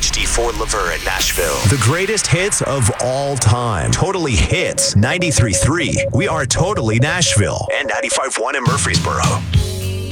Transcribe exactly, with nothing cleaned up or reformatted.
H D Ford Laverne in Nashville. The greatest hits of all time. Totally Hits. ninety-three point three. We are Totally Nashville. And ninety-five point one in Murfreesboro.